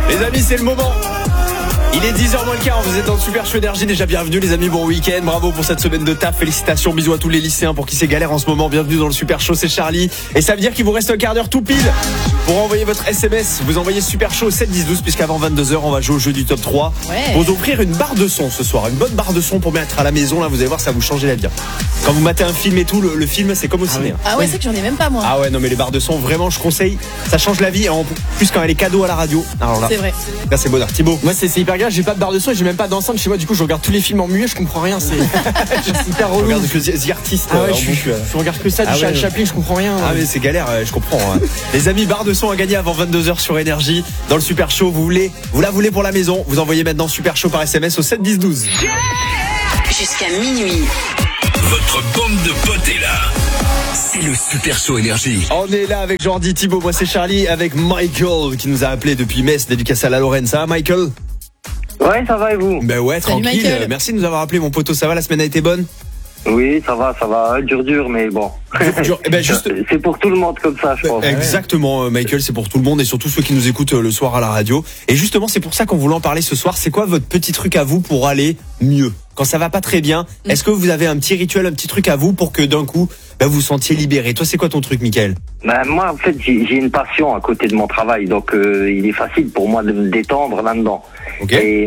Les amis, c'est le moment. Il est 10h moins le quart, vous êtes dans le Super Show Énergie. Déjà bienvenue les amis, bon week-end. Bravo pour cette semaine de taf, félicitations, bisous à tous les lycéens pour qui c'est galère en ce moment. Bienvenue dans le Super Show, c'est Charlie. Et ça veut dire qu'il vous reste un quart d'heure tout pile pour envoyer votre SMS. Vous envoyez Super Show 7 10 12 puisqu'avant 22h on va jouer au jeu du top 3. Pour vous offrir une barre de son ce soir, une bonne barre de son pour mettre à la maison. Là vous allez voir, ça va vous changer la vie. Quand vous matez un film et tout, le film c'est comme au ciné. Ah ouais, c'est que j'en ai même pas moi. Ah ouais, non mais les barres de son, vraiment je conseille, ça change la vie. En plus quand elle est cadeau à la radio. Alors là, c'est vrai. Là c'est bonheur. Thibaut. Moi c'est hyper grave, j'ai pas de barre de son et j'ai même pas d'enceinte chez moi, du coup je regarde tous les films en muet, je comprends rien, c'est hyper relou. Regarde que The Artist. Ah ouais, je regarde que ça, du Charles Chaplin, je comprends rien. Ah mais c'est galère, je comprends. Les amis, barre de son à gagner avant 22h sur Énergie. Dans le Super Show, vous la voulez pour la maison. Vous envoyez maintenant Super Show par SMS au 7 10 12. Jusqu'à minuit. Votre bande de potes est là. C'est le Super Show Énergie. On est là avec Jordi, Thibaut, moi c'est Charlie, avec Michael qui nous a appelé depuis Metz, dédicace à la Lorraine. Ça va Michael? Ouais, ça va et vous? Ben ouais, Salut, tranquille. Michael. Merci de nous avoir appelé mon poteau, ça va, la semaine a été bonne? Oui, ça va, dur, mais bon. Eh ben, juste... C'est pour tout le monde comme ça, je pense. Exactement, Michael, c'est pour tout le monde et surtout ceux qui nous écoutent le soir à la radio. Et justement, c'est pour ça qu'on voulait en parler ce soir. C'est quoi votre petit truc à vous pour aller mieux? Quand ça va pas très bien, est-ce que vous avez un petit rituel, un petit truc à vous pour que d'un coup, vous vous sentiez libéré? Toi, c'est quoi ton truc, Michael? Moi, en fait, j'ai une passion à côté de mon travail, donc il est facile pour moi de me détendre là-dedans. Okay. Et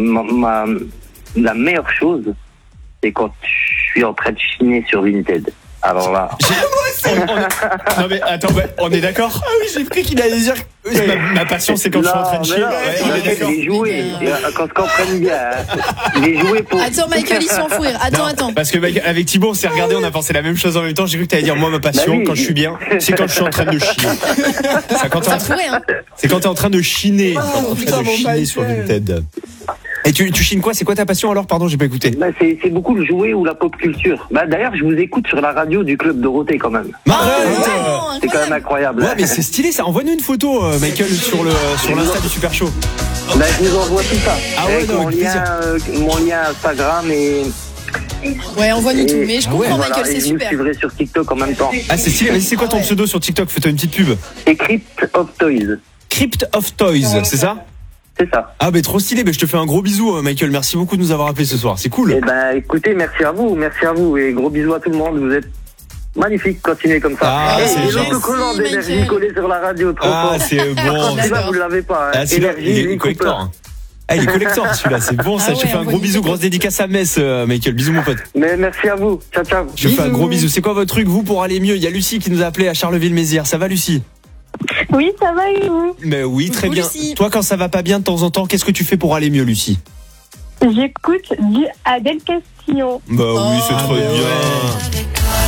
la meilleure chose, c'est quand je suis en train de chiner sur Vinted. Alors là... Non mais attends, on est d'accord? Ah oui, j'ai cru qu'il allait dire ma passion c'est quand je suis en train de chiner. J'ai joué, quand je comprenne bien. J'ai joué pour... Attends Michael, il s'en fout rire. Attends. Parce que avec Thibaut on s'est regardé, on a pensé la même chose en même temps. J'ai cru que t'allais dire moi ma passion quand je suis bien, c'est quand je suis en train de chiner. Ça pourrait hein. C'est quand t'es en train de chiner, sur Vinted. Et tu chines quoi? C'est quoi ta passion alors? Pardon, j'ai pas écouté. C'est beaucoup le jouet ou la pop culture. D'ailleurs, je vous écoute sur la radio du Club Dorothée quand même. C'est quand même incroyable. Ouais, mais c'est stylé ça. Envoie-nous une photo, Michael, sur l'Insta du Super Show. Je vous envoie tout ça. Ah ouais, non, mon lien Instagram et... Ouais, envoie-nous tout. Mais je comprends, Michael, c'est super. Je suivrai sur TikTok en même temps. Ah, c'est stylé. Vas-y, c'est quoi ton pseudo sur TikTok? Fais-toi une petite pub. C'est Crypt of Toys. Crypt of Toys, c'est ça? C'est ça. Ah trop stylé, je te fais un gros bisou Michael, merci beaucoup de nous avoir appelés ce soir, c'est cool. Écoutez, merci à vous et gros bisous à tout le monde, vous êtes magnifiques, continuez comme ça. C'est l'autocollant d'Énergie collé sur la radio, trop fort. C'est bon. Celui-là vous l'avez pas. Il est collector. Il est collector celui-là, c'est bon ça. Je te fais un gros bisou, grosse dédicace à Metz Michael, bisous mon pote. Mais merci à vous, ciao. Je te fais un gros bisou. C'est quoi votre truc vous pour aller mieux? Il y a Lucie qui nous a appelé à Charleville-Mézières, ça va Lucie? Oui, ça va et vous? Mais oui, très bien. Lucie. Toi, quand ça va pas bien de temps en temps, qu'est-ce que tu fais pour aller mieux, Lucie? J'écoute du Adèle Castillo. Oui, c'est très bien.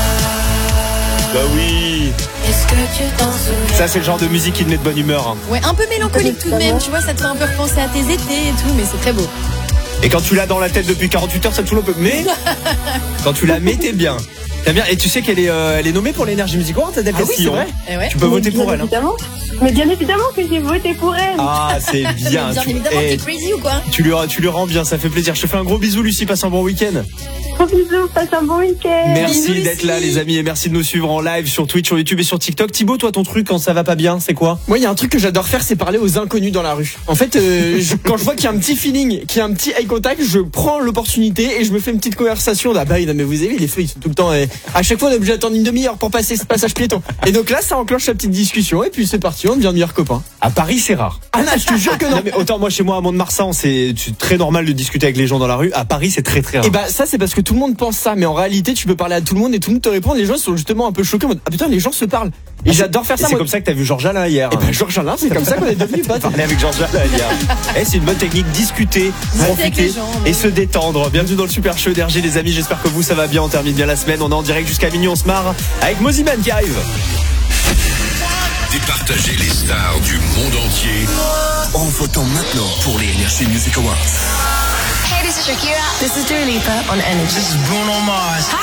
Oui. Ça, c'est le genre de musique qui te met de bonne humeur. Hein. Ouais, un peu mélancolique tout de même. Tu vois, ça te fait un peu repenser à tes étés et tout, mais c'est très beau. Et quand tu l'as dans la tête depuis 48 heures, ça te fout un peu. Mais quand tu la mets, t'es bien. Bien. Et tu sais qu'elle est nommée pour l'Energy Music Award, Adèle Castillo. Oui, c'est vrai. Tu peux voter pour elle. Mais bien évidemment que j'ai voté pour elle. Ah, c'est bien. Bien évidemment, t'es crazy ou quoi? Tu lui rends bien, ça fait plaisir. Je te fais un gros bisou, Lucie. Passe un bon week-end. Gros bisous, passe un bon week-end. Merci bisous, d'être là, les amis, et merci de nous suivre en live sur Twitch, sur YouTube et sur TikTok. Thibaut, toi, ton truc quand ça va pas bien, c'est quoi? Moi, il y a un truc que j'adore faire, c'est parler aux inconnus dans la rue. En fait, quand je vois qu'il y a un petit feeling, qu'il y a un petit eye contact, je prends l'opportunité et je me fais une petite conversation. Non, mais vous avez vu, les feux, ils sont tout le temps. À chaque fois, on est obligé d'attendre une demi-heure pour passer ce passage piéton. Et donc là, ça enclenche la petite discussion et puis c'est parti, on devient meilleurs copains. À Paris, c'est rare. Ah non, je te jure que non. Mais autant moi, chez moi, à Mont-de-Marsan, c'est très normal de discuter avec les gens dans la rue. À Paris, c'est très très rare. Et ça, c'est parce que tout le monde pense ça. Mais en réalité, tu peux parler à tout le monde et tout le monde te répond. Les gens sont justement un peu choqués en mode, ah putain, les gens se parlent. Et j'adore faire ça. C'est comme ça que t'as vu Georges Alain hier. Et Georges Alain, c'est comme ça qu'on est devenus potes. Parler avec Georges Alain hier. C'est une bonne technique, discuter, profiter et se détendre. Bienvenue dans le Super Show Énergie, les amis. J'espère que vous, ça va bien. On termine bien la semaine. On est en direct jusqu'à minuit. On se marre avec Moziman qui arrive. Départager les stars du monde entier en votant maintenant pour les Energy Music Awards. Hey, this is Shakira. This is Dua Lipa on Energy. This is Bruno Mars. Hi,